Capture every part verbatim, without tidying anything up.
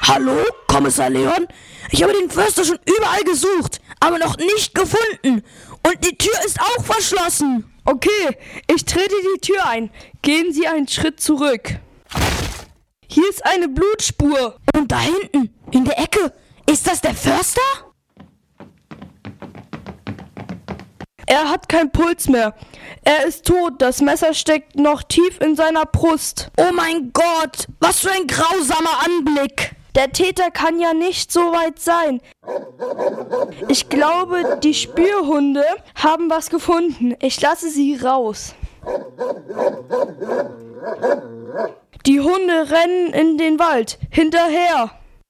Hallo, Kommissar Leon? Ich habe den Förster schon überall gesucht, aber noch nicht gefunden. Und die Tür ist auch verschlossen. Okay, ich trete die Tür ein. Gehen Sie einen Schritt zurück. Hier ist eine Blutspur. Und da hinten, in der Ecke, ist das der Förster? Er hat keinen Puls mehr. Er ist tot. Das Messer steckt noch tief in seiner Brust. Oh mein Gott, was für ein grausamer Anblick. Der Täter kann ja nicht so weit sein. Ich glaube, die Spürhunde haben was gefunden. Ich lasse sie raus. Die Hunde rennen in den Wald. Hinterher.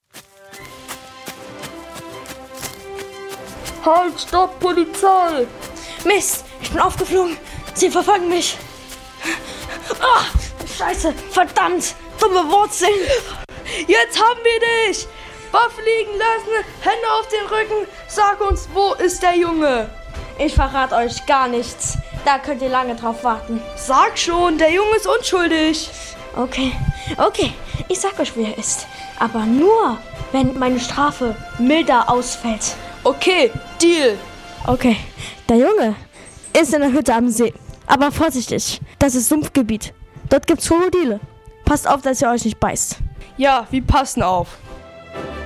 Halt, stopp, Polizei! Mist, ich bin aufgeflogen. Sie verfolgen mich. Ah, Scheiße, verdammt, dumme Wurzeln. Jetzt haben wir dich! Waffe liegen lassen, Hände auf den Rücken. Sag uns, wo ist der Junge? Ich verrate euch gar nichts. Da könnt ihr lange drauf warten. Sag schon, der Junge ist unschuldig. Okay, okay, ich sag euch, wer er ist. Aber nur, wenn meine Strafe milder ausfällt. Okay, Deal. Okay, der Junge ist in der Hütte am See. Aber vorsichtig, das ist Sumpfgebiet. Dort gibt's Krokodile. Passt auf, dass ihr euch nicht beißt. Ja, wir passen auf.